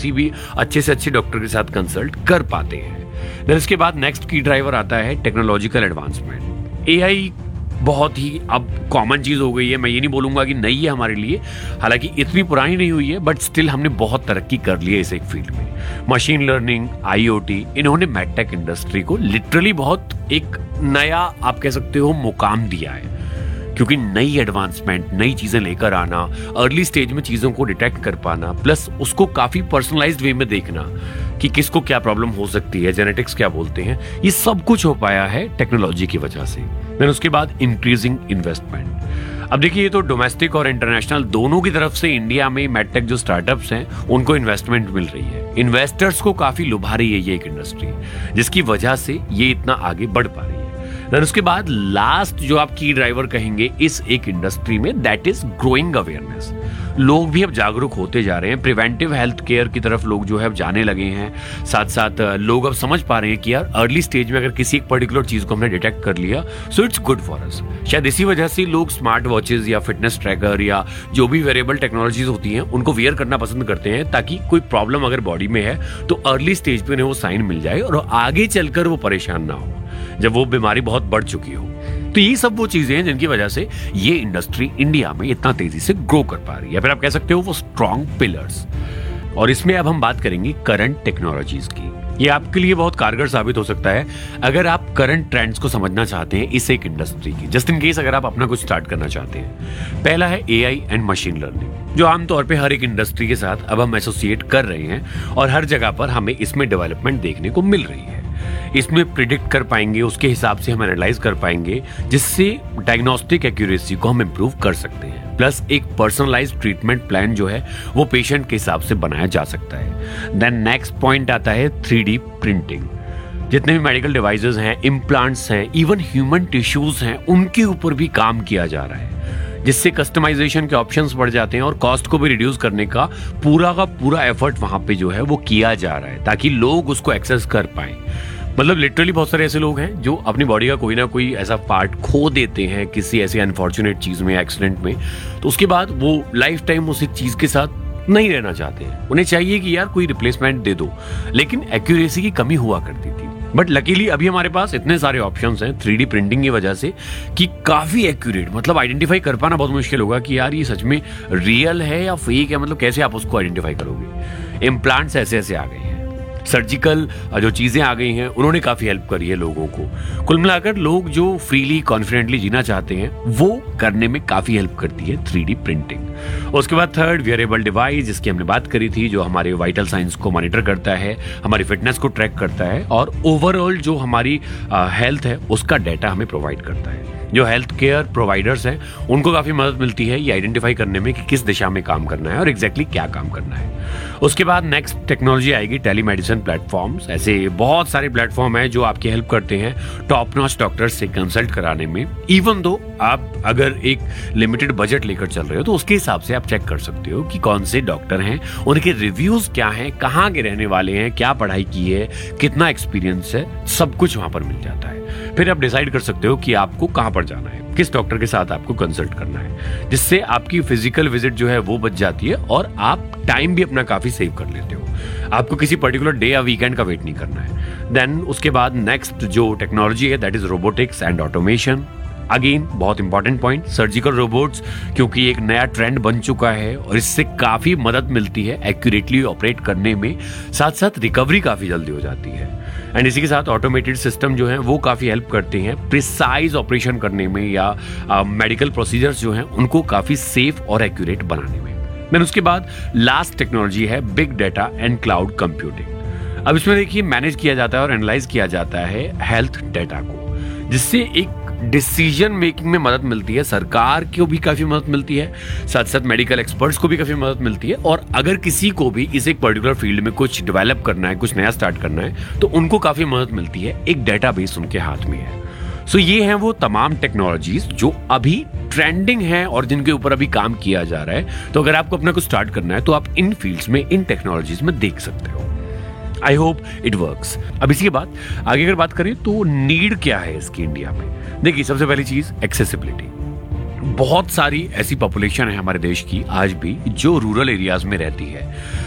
किसी भी अच्छे से अच्छे डॉक्टर के साथ कंसल्ट कर पाते हैं। देन इसके बाद नेक्स्ट की ड्राइवर आता है टेक्नोलॉजिकल एडवांसमेंट। एआई बहुत ही अब कॉमन चीज हो गई है, मैं ये नहीं बोलूंगा कि नई है हमारे लिए, हालांकि इतनी पुरानी नहीं हुई है, बट स्टिल हमने बहुत तरक्की कर ली है इस एक फील्ड में। मशीन लर्निंग, आईओटी, इन्होंने मेडटेक इंडस्ट्री को लिटरली बहुत एक नया आप कह सकते हो मुकाम दिया है, क्योंकि नई एडवांसमेंट, नई चीजें लेकर आना, अर्ली स्टेज में चीजों को डिटेक्ट कर पाना, प्लस उसको काफी पर्सनलाइज्ड वे में देखना कि किसको क्या प्रॉब्लम हो सकती है, जेनेटिक्स क्या बोलते हैं, ये सब कुछ हो पाया है टेक्नोलॉजी की वजह से। फिर उसके बाद इंक्रीजिंग इन्वेस्टमेंट। अब देखिए, ये तो डोमेस्टिक और इंटरनेशनल दोनों की तरफ से इंडिया में मेडटेक जो स्टार्टअप्स हैं उनको इन्वेस्टमेंट मिल रही है। इन्वेस्टर्स को काफी लुभा रही है ये एक इंडस्ट्री, जिसकी वजह से ये इतना आगे बढ़ पा रही है। फिर उसके बाद लास्ट जो आप की ड्राइवर कहेंगे इस एक इंडस्ट्री में, दैट इज ग्रोइंग अवेयरनेस। लोग भी अब जागरूक होते जा रहे हैं, प्रिवेंटिव हेल्थ केयर की तरफ लोग जो है अब जाने लगे हैं। साथ साथ लोग अब समझ पा रहे हैं कि यार अर्ली स्टेज में अगर किसी एक पर्टिकुलर चीज को हमने डिटेक्ट कर लिया, so it's good for us. शायद इसी वजह से लोग स्मार्ट वॉचेस या फिटनेस ट्रैकर या जो भी वेरेबल टेक्नोलॉजीज होती हैं उनको वेयर करना पसंद करते हैं, ताकि कोई प्रॉब्लम अगर बॉडी में है तो अर्ली स्टेज पे उन्हें वो साइन मिल जाए और आगे चलकर वो परेशान ना हो जब वो बीमारी बहुत बढ़ चुकी हो। तो ये सब वो चीजें हैं जिनकी वजह से ये इंडस्ट्री इंडिया में इतना तेजी से ग्रो कर पा रही है, फिर आप कह सकते हो वो स्ट्रॉन्ग पिलर्स। और इसमें अब हम बात करेंगे करंट टेक्नोलॉजीज की। ये आपके लिए बहुत कारगर साबित हो सकता है अगर आप करंट ट्रेंड्स को समझना चाहते हैं इस एक इंडस्ट्री की, जस्ट इन केस अगर आप अपना कुछ स्टार्ट करना चाहते हैं। पहला है एआई एंड मशीन लर्निंग, जो आमतौर पे हर एक इंडस्ट्री के साथ अब हम एसोसिएट कर रहे हैं और हर जगह पर हमें इसमें डेवलपमेंट देखने को मिल रही है। इसमें प्रिडिक्ट कर पाएंगे, उसके हिसाब से हम एनालाइज कर पाएंगे, जिससे डायग्नोस्टिक एक्यूरेसी को हम इंप्रूव कर सकते हैं। प्लस एक पर्सनलाइज्ड ट्रीटमेंट प्लान जो है वो पेशेंट के हिसाब से बनाया जा सकता है। देन नेक्स्ट पॉइंट आता है 3D प्रिंटिंग। जितने भी मेडिकल डिवाइसेस हैं, इम्प्लांट्स हैं, इवन ह्यूमन टिश्यूज हैं, उनके ऊपर भी काम किया जा रहा है, जिससे कस्टमाइजेशन के ऑप्शंस बढ़ जाते हैं और कॉस्ट को भी रिड्यूस करने का पूरा एफर्ट वहां पे जो है वो किया जा रहा है, ताकि लोग उसको एक्सेस कर पाए। मतलब लिटरली बहुत सारे ऐसे लोग हैं जो अपनी बॉडी का कोई ना कोई ऐसा पार्ट खो देते हैं किसी ऐसी अनफॉर्चुनेट चीज में, एक्सीडेंट में, तो उसके बाद वो लाइफ टाइम उस चीज के साथ नहीं रहना चाहते हैं। उन्हें चाहिए कि यार कोई रिप्लेसमेंट दे दो, लेकिन एक्यूरेसी की कमी हुआ करती थी। बट लकीली अभी हमारे पास इतने सारे ऑप्शंस हैं 3D प्रिंटिंग की वजह से कि काफी एक्यूरेट, मतलब आइडेंटिफाई कर पाना बहुत मुश्किल होगा कि यार ये सच में रियल है या फेक है, मतलब कैसे आप उसको आइडेंटिफाई करोगे। इम्प्लांट्स ऐसे ऐसे आ गए हैं, सर्जिकल जो चीजें आ गई हैं उन्होंने काफी हेल्प करी है लोगों को। कुल मिलाकर लोग जो फ्रीली कॉन्फिडेंटली जीना चाहते हैं वो करने में काफी हेल्प करती है 3D प्रिंटिंग। उसके बाद थर्ड, वियरेबल डिवाइस, जिसकी हमने बात करी थी, जो हमारे वाइटल साइंस को मॉनिटर करता है, हमारी फिटनेस को ट्रैक करता है और ओवरऑल जो हमारी हेल्थ है उसका डाटा हमें प्रोवाइड करता है। जो हेल्थ केयर प्रोवाइडर्स हैं उनको काफी मदद मिलती है ये आइडेंटिफाई करने में कि किस दिशा में काम करना है और एग्जैक्टली क्या काम करना है। उसके बाद नेक्स्ट टेक्नोलॉजी आएगी टेलीमेडिसिन प्लेटफॉर्म्स। ऐसे बहुत सारे प्लेटफॉर्म हैं जो आपकी हेल्प करते हैं टॉप नॉच डॉक्टर से कंसल्ट कराने में। इवन दो आप अगर एक लिमिटेड बजट लेकर चल रहे हो तो उसके हिसाब से आप चेक कर सकते हो कि कौन से डॉक्टर हैं, उनके रिव्यूज क्या हैं, कहाँ के रहने वाले हैं, क्या पढ़ाई की है, कितना एक्सपीरियंस है, सब कुछ वहां पर मिल जाता है। फिर आप डिसाइड कर सकते हो कि आपको कहां पर जाना है, किस डॉक्टर के साथ आपको कंसल्ट करना है, जिससे आपकी फिजिकल विजिट जो है वो बच जाती है और आप टाइम भी अपना काफी सेव कर लेते हो। आपको किसी पर्टिकुलर डे या वीकेंड का वेट नहीं करना है। देन उसके बाद नेक्स्ट जो टेक्नोलॉजी है that is robotics and automation. Again बहुत इंपॉर्टेंट पॉइंट, सर्जिकल रोबोट्स, क्योंकि एक नया ट्रेंड बन चुका है और इससे काफी मदद मिलती है एक्यूरेटली ऑपरेट करने में, साथ साथ रिकवरी काफी जल्दी हो जाती है। एंड इसी के साथ ऑटोमेटेड सिस्टम जो है वो काफी हेल्प करते हैं प्रिसाइज ऑपरेशन करने में या मेडिकल प्रोसीजर्स जो हैं उनको काफी सेफ और एक्यूरेट बनाने में। देन उसके बाद लास्ट टेक्नोलॉजी है big data and cloud computing. अब इसमें देखिए मैनेज किया जाता है और एनालाइज किया जाता है हेल्थ डाटा को, जिससे एक डिसीजन मेकिंग में मदद मिलती है, सरकार को भी काफी मदद मिलती है, साथ साथ मेडिकल एक्सपर्ट्स को भी काफी मदद मिलती है। और अगर किसी को भी इस एक पर्टिकुलर फील्ड में कुछ डेवलप करना है, कुछ नया स्टार्ट करना है, तो उनको काफी मदद मिलती है, एक डेटाबेस उनके हाथ में है। सो ये हैं वो तमाम टेक्नोलॉजीज जो अभी ट्रेंडिंग हैं और जिनके ऊपर अभी काम किया जा रहा है। तो अगर आपको अपना कुछ स्टार्ट करना है तो आप इन फील्ड्स में, इन टेक्नोलॉजीज में देख सकते हो। I hope it works. अब इसी के बाद आगे अगर बात करें तो नीड क्या है इसकी इंडिया में। देखिए सबसे पहली चीज एक्सेसिबिलिटी। बहुत सारी ऐसी पॉपुलेशन है हमारे देश की आज भी जो रूरल एरियाज में रहती है,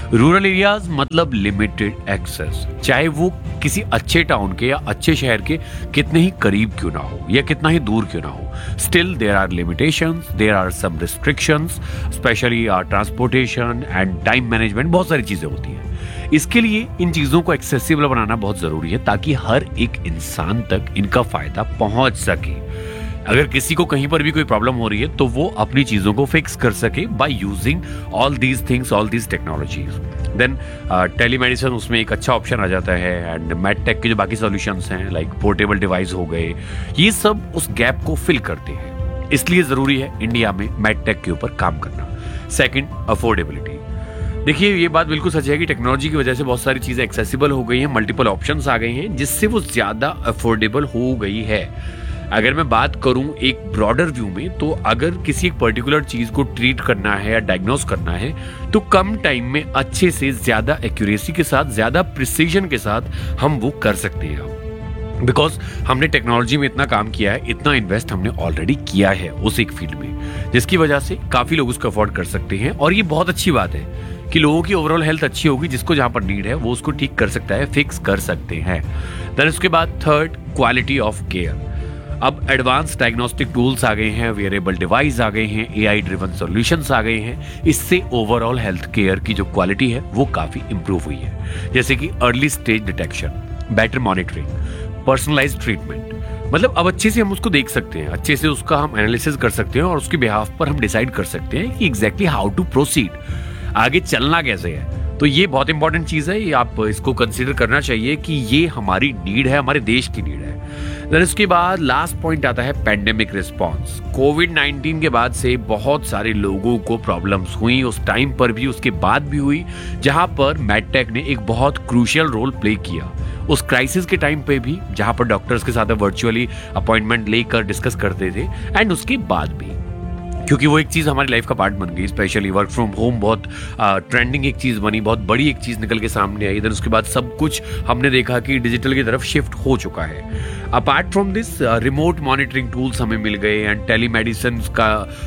रूरल एरियाज मतलब लिमिटेड एक्सेस, चाहे वो किसी अच्छे टाउन के या अच्छे शहर के कितने ही करीब क्यों ना हो या कितना ही दूर क्यों ना हो, still there are limitations, there are some restrictions, specially transportation and time management, बहुत सारी चीजें होती हैं। इसके लिए इन चीजों को एक्सेसिबल बनाना बहुत जरूरी है ताकि हर एक इंसान तक इनका फायदा पहुंच सके। अगर किसी को कहीं पर भी कोई प्रॉब्लम हो रही है तो वो अपनी चीजों को फिक्स कर सके by using all these things, all these technologies. Then telemedicine उसमें एक अच्छा ऑप्शन आ जाता है, एंड मेडटेक के जो बाकी सॉल्यूशंस हैं लाइक पोर्टेबल डिवाइस हो गए, ये सब उस गैप को फिल करते हैं। इसलिए जरूरी है इंडिया में मेडटेक के ऊपर काम करना। Second, affordability. देखिए, ये बात बिल्कुल सच है कि टेक्नोलॉजी की वजह से बहुत सारी चीजें एक्सेसिबल हो गई हैं, मल्टीपल ऑप्शंस आ गए हैं, जिससे वो ज्यादा अफोर्डेबल हो गई है। अगर मैं बात करूं एक ब्रॉडर व्यू में, तो अगर किसी एक पर्टिकुलर चीज को ट्रीट करना है या डायग्नोस करना है तो कम टाइम में अच्छे से, ज्यादा एक्यूरेसी के साथ, ज्यादा प्रिसीजन के साथ हम वो कर सकते हैं, बिकॉज हमने टेक्नोलॉजी में इतना काम किया है, इतना इन्वेस्ट हमने ऑलरेडी किया है उस एक फील्ड में, जिसकी वजह से काफी लोग उसको अफोर्ड कर सकते हैं। और ये बहुत अच्छी बात है कि लोगों की ओवरऑल हेल्थ अच्छी होगी, जिसको जहां पर नीड है वो उसको ठीक कर सकता है, फिक्स कर सकते हैं। देन उसके बाद थर्ड, क्वालिटी ऑफ केयर। अब एडवांस डायग्नोस्टिक टूल्स आ गए हैं, वेयरेबल डिवाइस आ गए हैं, एआई ड्रिवन सॉल्यूशंस आ गए हैं। इससे ओवरऑल हेल्थ केयर की जो क्वालिटी है वो काफी इंप्रूव हुई है, जैसे कि early stage detection, better monitoring, personalised treatment. मतलब अब अच्छे से हम उसको देख सकते हैं, अच्छे से उसका हम एनालिसिस कर सकते हैं और उसके बिहाफ पर हम डिसाइड कर सकते हैं कि एग्जैक्टली हाउ टू प्रोसीड, आगे चलना कैसे है। तो ये बहुत इंपॉर्टेंट चीज है, ये आप इसको कंसीडर करना चाहिए कि ये हमारी नीड है, हमारे देश की नीड है। देन इसके बाद लास्ट पॉइंट आता है पेंडेमिक रिस्पांस। कोविड-19 के बाद से बहुत सारे लोगों को प्रॉब्लम्स हुई, उस टाइम पर भी, उसके बाद भी हुई, जहां पर मेडटेक ने एक बहुत क्रूशियल रोल प्ले किया। उस क्राइसिस के टाइम पे भी, जहां पर डॉक्टर्स के साथ वर्चुअली अपॉइंटमेंट लेकर डिस्कस करते थे, एंड उसके बाद भी, क्योंकि वो एक चीज हमारी लाइफ का पार्ट बन गई। स्पेशली वर्क फ्रॉम होम बहुत ट्रेंडिंग एक चीज बनी, बहुत बड़ी एक चीज निकल के सामने आई। इधर उसके बाद सब कुछ हमने देखा कि डिजिटल की तरफ शिफ्ट हो चुका है। Apart from this, remote monitoring tools हमें मिल गए एंड टेलीमेडिसिन का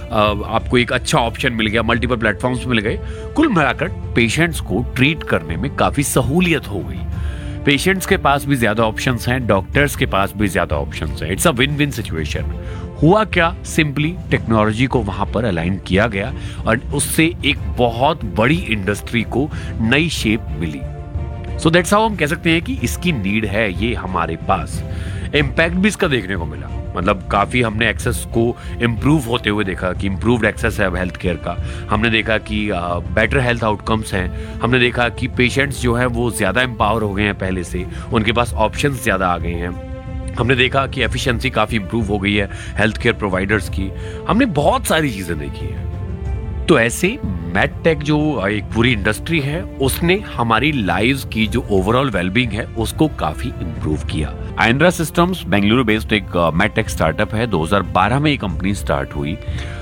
आपको एक अच्छा ऑप्शन मिल गया, मल्टीपल प्लेटफॉर्म्स मिल गए। कुल मिलाकर पेशेंट्स को ट्रीट करने में काफी सहूलियत हो गई। पेशेंट्स के पास भी ज्यादा ऑप्शंस हैं, डॉक्टर्स के पास भी ज्यादा ऑप्शंस हैं। It's a win win situation. हुआ क्या, सिंपली टेक्नोलॉजी को वहां पर अलाइन किया गया और उससे एक बहुत बड़ी इंडस्ट्री को नई shape milli. So that's how हम कह सकते हैं कि इसकी नीड है ये हमारे पास। इम्पैक्ट भी इसका देखने को मिला, मतलब काफी हमने एक्सेस को इम्प्रूव होते हुए देखा कि इम्प्रूव्ड एक्सेस है अब हेल्थ केयर का। हमने देखा कि बेटर हेल्थ आउटकम्स हैं। हमने देखा कि पेशेंट्स जो है वो ज्यादा एम्पावर हो गए हैं पहले से, उनके पास ऑप्शंस ज्यादा आ गए हैं। हमने देखा कि एफिशिएंसी काफी इंप्रूव हो गई है हेल्थ केयर प्रोवाइडर्स की। हमने बहुत सारी चीजें देखी हैं। तो ऐसे मेडटेक जो एक पूरी इंडस्ट्री है, उसने हमारी लाइव्स की जो ओवरऑल वेलबींग है उसको काफी इंप्रूव किया। आइंद्रा सिस्टम्स बेंगलुरु बेस्ड एक मेडटेक स्टार्टअप है। 2012 में ये कंपनी स्टार्ट हुई।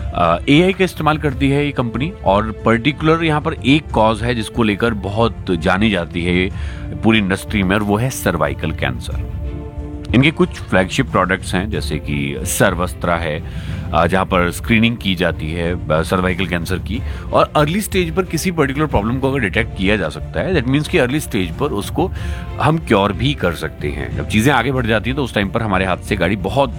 एआई का इस्तेमाल करती है ये कंपनी, और पर्टिकुलर यहाँ पर एक कॉज है जिसको लेकर बहुत जानी जाती है पूरी इंडस्ट्री में, और वो है सर्वाइकल कैंसर। इनके कुछ फ्लैगशिप प्रोडक्ट्स हैं, जैसे कि सर्वस्त्रा है, जहां पर स्क्रीनिंग की जाती है सर्वाइकल कैंसर की, और अर्ली स्टेज पर किसी पर्टिकुलर प्रॉब्लम को अगर डिटेक्ट किया जा सकता है, दैट मीन्स कि अर्ली स्टेज पर उसको हम क्योर भी कर सकते हैं। जब चीजें आगे बढ़ जाती हैं तो उस टाइम पर हमारे हाथ से गाड़ी बहुत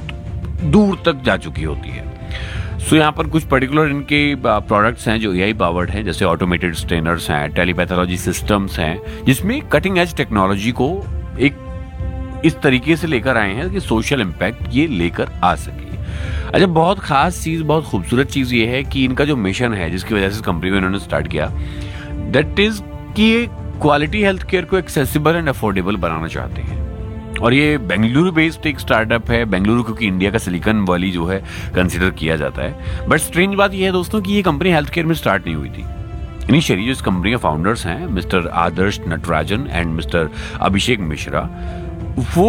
दूर तक जा चुकी होती है। सो यहाँ पर कुछ पर्टिकुलर इनके प्रोडक्ट्स हैं जो एआई पावर्ड हैं, जैसे ऑटोमेटेड स्टेनर्स हैं, टेलीपैथोलॉजी सिस्टम्स हैं, जिसमें कटिंग एज टेक्नोलॉजी को एक इस तरीके से लेकर आए हैं कि सोशल इम्पैक्ट ये लेकर आ सके। अच्छा, बहुत खास चीज, बहुत खूबसूरत चीज ये है कि इनका जो मिशन है, जिसकी वजह से इस कंपनी को इन्होंने स्टार्ट किया, दैट इज कि ये क्वालिटी हेल्थ केयर को एक्सेसिबल एंड अफोर्डेबल बनाना चाहते हैं। और ये बेंगलुरु बेस्ड एक स्टार्टअप है। बेंगलुरु क्योंकि इंडिया का सिलिकॉन वैली जो है कंसिडर किया जाता है। बट स्ट्रेंज बात यह है दोस्तों कि ये कंपनी हेल्थ केयर में स्टार्ट नहीं हुई थी। इनिशियली जो इस कंपनी के फाउंडर्स हैं, mister Adarsh Natarajan and mister Abhishek Mishra, वो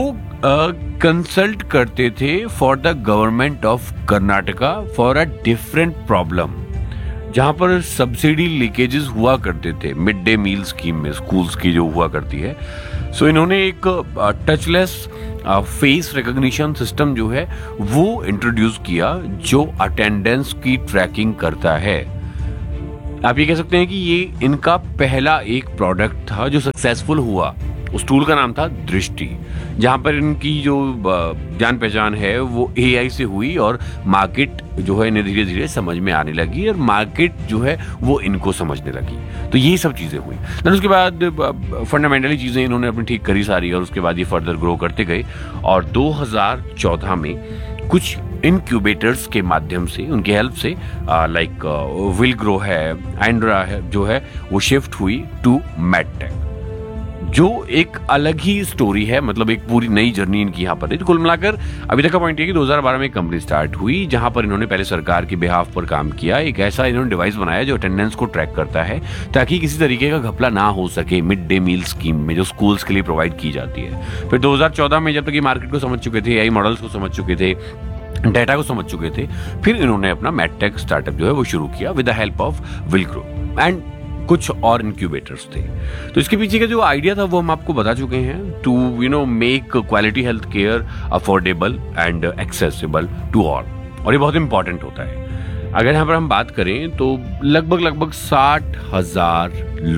कंसल्ट करते थे for the government of Karnataka for a different problem, जहां पर सब्सिडी लीकेजेस हुआ करते थे मिड डे मील स्कीम में, स्कूल्स की जो हुआ करती है। सो इन्होंने एक टचलेस फेस रिकॉग्निशन सिस्टम जो है वो इंट्रोड्यूस किया, जो अटेंडेंस की ट्रैकिंग करता है। आप ये कह सकते हैं कि ये इनका पहला एक प्रोडक्ट था जो सक्सेसफुल हुआ। उस टूल का नाम था दृष्टि, जहां पर इनकी जो जान पहचान है वो एआई से हुई और मार्केट जो है इन्हें धीरे धीरे समझ में आने लगी और मार्केट जो है वो इनको समझने लगी। तो ये सब चीज़ें हुई। देन उसके बाद फंडामेंटली चीज़ें इन्होंने अपनी ठीक करी सारी और उसके बाद ये फर्दर ग्रो करते गए और 2014 में कुछ इनक्यूबेटर्स के माध्यम से उनकी हेल्प से लाइक विल ग्रो है, आइंड्रा है जो है वो शिफ्ट हुई टू मैडटेक, जो एक अलग ही स्टोरी है। मतलब एक पूरी नई जर्नी इनकी यहाँ पर है। तो कुल मिलाकर अभी तक का पॉइंट ये कि 2012 में एक कंपनी स्टार्ट हुई जहां पर इन्होंने पहले सरकार के बिहाफ पर काम किया। एक ऐसा इन्होंने डिवाइस बनाया जो अटेंडेंस को ट्रैक करता है ताकि किसी तरीके का घपला ना हो सके मिड डे मील स्कीम में जो स्कूल्स के लिए प्रोवाइड की जाती है। फिर 2014 में जब तक ये मार्केट को समझ चुके थे, एआई मॉडल्स को समझ चुके थे, डाटा को समझ चुके थे, फिर इन्होंने अपना मैडटेक स्टार्टअप जो है वो शुरू किया with the help of will grow and कुछ और इंक्यूबेटर्स थे। तो इसके पीछे का जो आइडिया था वो हम आपको बता चुके हैं, to make quality health care affordable and accessible to all. और ये बहुत इंपॉर्टेंट होता है। अगर यहाँ पर हम बात करें तो लगभग 60,000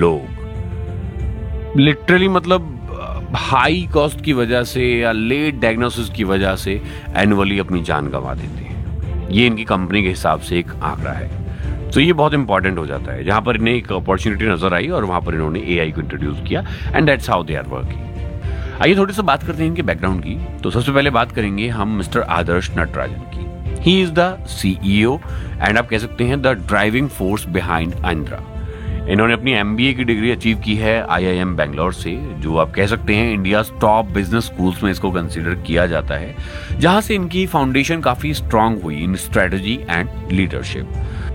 लोग लिटरली मतलब हाई कॉस्ट की वजह से या लेट डायग्नोसिस की वजह से एनुअली अपनी जान गंवा देते हैं। ये इनकी कंपनी के हिसाब से एक आंकड़ा है। तो ये बहुत इंपॉर्टेंट हो जाता है जहां पर इन्हें एक अपॉर्चुनिटी नजर आई और वहां पर इन्होंने एआई को इंट्रोड्यूस किया and that's how they are working. आइए थोड़ी सी बात करते हैं इनके बैकग्राउंड की। तो सबसे पहले बात करेंगे हम मिस्टर आदर्श नटराजन की। He is the CEO and आप कह सकते हैं द ड्राइविंग फोर्स बिहाइंड आइंद्रा। इन्होंने अपनी एमबीए की डिग्री अचीव की है आईआईएम बैंगलोर से, जो आप कह सकते हैं इंडिया टॉप बिजनेस स्कूल्स में इसको कंसीडर किया जाता है, जहां से इनकी फाउंडेशन काफी स्ट्रांग हुई इन स्ट्रेटजी एंड लीडरशिप।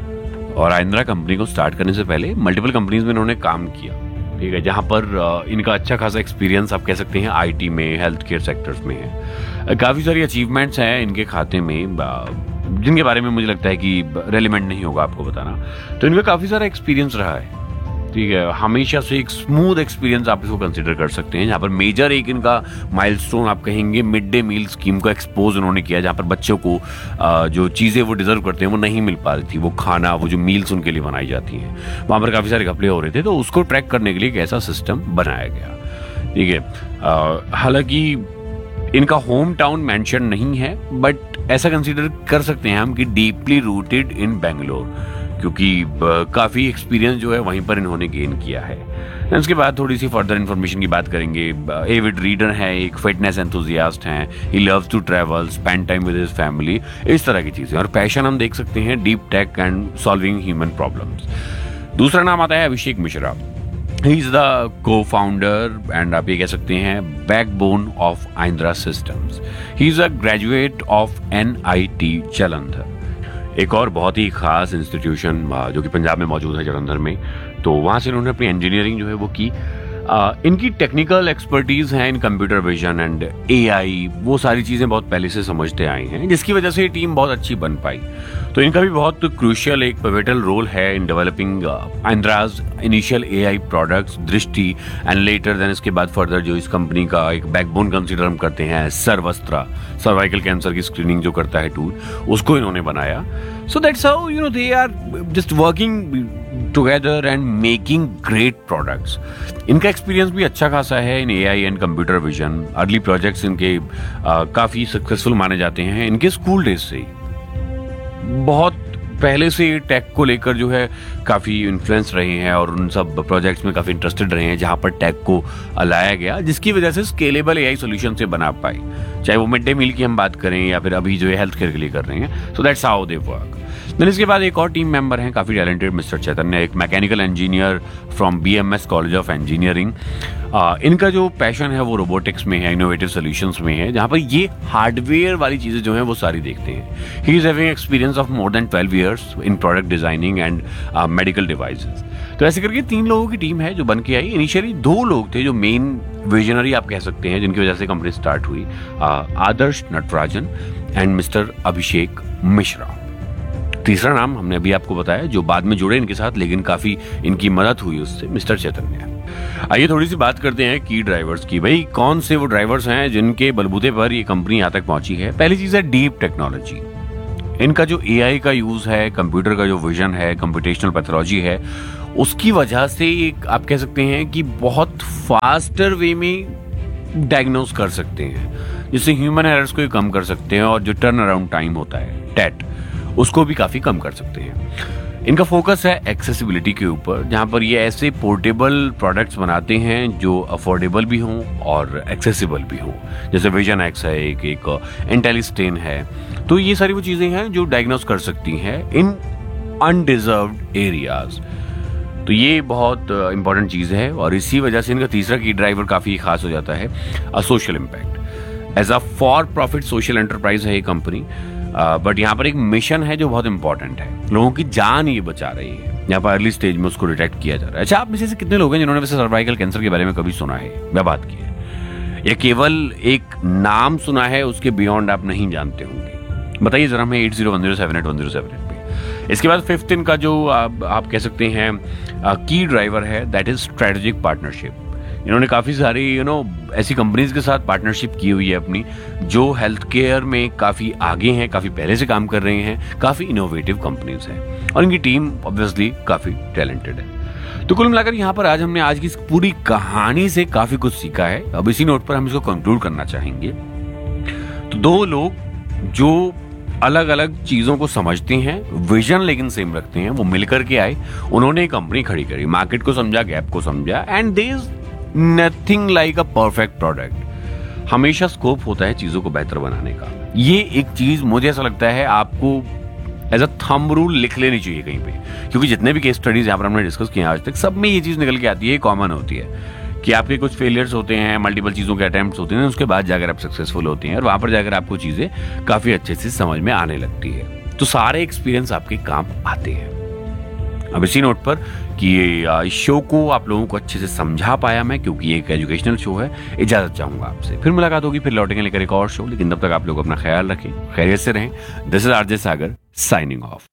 और आइंद्रा कंपनी को स्टार्ट करने से पहले मल्टीपल कंपनीज में इन्होंने काम किया, ठीक है, जहां पर इनका अच्छा खासा एक्सपीरियंस आप कह सकते हैं आईटी में, हेल्थ केयर सेक्टर्स में है। काफी सारी अचीवमेंट्स हैं इनके खाते में जिनके बारे में मुझे लगता है कि रेलिवेंट नहीं होगा आपको बताना। तो इनका काफी सारा एक्सपीरियंस रहा है, ठीक है, हमेशा से एक स्मूथ एक्सपीरियंस आप इसको कंसीडर कर सकते हैं। जहाँ पर मेजर एक इनका माइलस्टोन आप कहेंगे मिड डे मील स्कीम को एक्सपोज उन्होंने किया, जहाँ पर बच्चों को जो चीज़ें वो डिजर्व करते हैं वो नहीं मिल पा रही थी, वो खाना, वो जो मील्स उनके लिए बनाई जाती हैं, वहाँ पर काफ़ी सारे घपले हो रहे थे। तो उसको ट्रैक करने के लिए एक ऐसा सिस्टम बनाया गया, ठीक है। हालांकि इनका होम टाउन मेंशन नहीं है, बट ऐसा कंसीडर कर सकते हैं हम कि डीपली रूटेड इन बेंगलोर, क्योंकि काफ़ी एक्सपीरियंस जो है वहीं पर इन्होंने गेन किया है। उसके बाद थोड़ी सी फर्दर इन्फॉर्मेशन की बात करेंगे। एविड रीडर है, एक फिटनेस एंथुजियास्ट हैं, he loves to travel, spend time with his family, इस तरह की चीज़ें। और पैशन हम देख सकते हैं deep tech and solving human problems. दूसरा नाम आता है Abhishek Mishra. He is the को फाउंडर एंड आप ये कह सकते हैं backbone of आइंद्रा systems. He is a graduate of NIT Jalandhar, एक और बहुत ही खास इंस्टीट्यूशन जो कि पंजाब में मौजूद है, जालंधर में। तो वहाँ से उन्होंने अपनी इंजीनियरिंग जो है वो की। इनकी टेक्निकल एक्सपर्टीज है इन कंप्यूटर विजन एंड एआई, वो सारी चीज़ें बहुत पहले से समझते आए हैं, जिसकी वजह से ये टीम बहुत अच्छी बन पाई। तो इनका भी बहुत क्रूशियल एक पिवटल रोल है in developing आइंद्राज initial AI products दृष्टि एंड लेटर देन इसके बाद फर्दर जो इस कंपनी का एक बैकबोन कंसीडर हम करते हैं सर्वस्त्रा, सर्वाइकल कैंसर की स्क्रीनिंग जो करता है टूल, उसको इन्होंने बनाया। So that's how they are just working together and making great products. इनका एक्सपीरियंस भी अच्छा खासा है इन AI and computer vision. Early projects इनके काफ़ी सक्सेसफुल माने जाते हैं। इनके स्कूल डेज से बहुत पहले से टेक को लेकर जो है काफ़ी इन्फ्लुएंस रहे हैं और उन सब प्रोजेक्ट्स में काफ़ी इंटरेस्टेड रहे हैं जहां पर टेक को लाया गया, जिसकी वजह से स्केलेबल एआई सॉल्यूशन से बना पाए, चाहे वो मिड डे मील की हम बात करें या फिर अभी जो है हेल्थ केयर के लिए कर रहे हैं। So that's how they work. Then इसके बाद एक और टीम मेंबर हैं काफ़ी टैलेंटेड, मिस्टर चैतन्य, एक mechanical engineer from BMS college of engineering. इनका जो पैशन है वो रोबोटिक्स में है, इनोवेटिव सॉल्यूशंस में है, जहाँ पर ये हार्डवेयर वाली चीज़ें जो हैं वो सारी देखते हैं। He is having experience of more than 12 years in product designing and medical devices. तो ऐसे करके 3 लोगों की टीम है जो बन के आई। इनिशियली 2 लोग थे जो मेन विजनरी आप कह सकते हैं, जिनकी वजह से कंपनी स्टार्ट हुई, आदर्श नटराजन एंड मिस्टर अभिषेक मिश्रा। तीसरा नाम हमने अभी आपको बताया जो बाद में जुड़े इनके साथ, लेकिन काफ़ी इनकी मदद हुई उससे, मिस्टर चैतन्य। आइए थोड़ी सी बात करते हैं की ड्राइवर्स की। भाई कौन से वो ड्राइवर्स हैं जिनके बलबूते पर ये कंपनी यहाँ तक पहुंची है। पहली चीज़ है डीप टेक्नोलॉजी। इनका जो एआई का यूज है, कंप्यूटर का जो विजन है, कंप्यूटेशनल पैथोलॉजी है, उसकी वजह से एक आप कह सकते हैं कि बहुत फास्टर वे में डायग्नोस कर सकते हैं, जिससे ह्यूमन एरर्स को कम कर सकते हैं और जो टर्न अराउंड टाइम होता है टेट, उसको भी काफी कम कर सकते हैं। इनका फोकस है एक्सेसिबिलिटी के ऊपर, जहां पर ये ऐसे पोर्टेबल प्रोडक्ट्स बनाते हैं जो अफोर्डेबल भी हों और एक्सेसिबल भी हों। जैसे विजन एक्स है, एक इंटेलिस्टेन है, तो ये सारी वो चीजें हैं जो डायग्नोस कर सकती हैं इन अनडिजर्व्ड एरियाज। तो ये बहुत इंपॉर्टेंट चीज है और इसी वजह से इनका तीसरा की ड्राइवर काफी खास हो जाता है, social impact. As a for profit social enterprise है ये कंपनी, बट यहाँ पर एक मिशन है जो बहुत इंपॉर्टेंट है, लोगों की जान ये बचा रही है। यहाँ पर अर्ली स्टेज में उसको डिटेक्ट किया जा रहा है। अच्छा, आप में से कितने लोग हैं जिन्होंने वैसे सर्वाइकल कैंसर के बारे में कभी सुना है या बात की है, या केवल एक नाम सुना है, उसके बियॉन्ड आप नहीं जानते होंगे? बताइए जरा हमें 8010781078 पे। इसके बाद फिफ्थ इनका जो आप कह सकते हैं की ड्राइवर है, दैट इज स्ट्रेटेजिक पार्टनरशिप। इन्होंने काफ़ी सारी ऐसी कंपनीज के साथ पार्टनरशिप की हुई है अपनी, जो हेल्थ केयर में काफ़ी आगे हैं, काफ़ी पहले से काम कर रहे हैं, काफ़ी इनोवेटिव कंपनीज हैं और इनकी टीम ऑब्वियसली काफ़ी टैलेंटेड है। तो कुल मिलाकर यहाँ पर आज हमने आज की इस पूरी कहानी से काफ़ी कुछ सीखा है। अब इसी नोट पर हम इसको कंक्लूड करना चाहेंगे। तो दो लोग जो अलग अलग चीजों को समझते हैं, विजन लेकिन सेम रखते हैं, वो मिलकर के आए, उन्होंने एक कंपनी खड़ी करी, मार्केट को समझा, गैप को समझा, and there is nothing like a perfect product. हमेशा स्कोप होता है चीजों को बेहतर बनाने का। ये एक चीज मुझे ऐसा लगता है आपको एज अ थंब रूल लिख लेनी चाहिए कहीं पे, क्योंकि जितने भी केस स्टडीज यहाँ पर हमने डिस्कस किए आज तक, सब में ये चीज निकल के आती है, कॉमन होती है कि आपके कुछ फेलियर्स होते हैं, मल्टीपल चीजों के अटेम्प्ट्स होते हैं, उसके बाद जाकर आप सक्सेसफुल होते हैं और वहां पर जाकर आपको चीजें काफी अच्छे से समझ में आने लगती है। तो सारे एक्सपीरियंस आपके काम आते हैं। अब इसी नोट पर कि ये शो को आप लोगों को अच्छे से समझा पाया मैं, क्योंकि ये एक एजुकेशनल शो है, इजाजत चाहूंगा आपसे। फिर मुलाकात होगी, फिर लौटेंगे लेकर एक और शो, लेकिन तब तक आप लोग अपना ख्याल रखें, खैरियत से रहें। This is RJ Sagar signing off.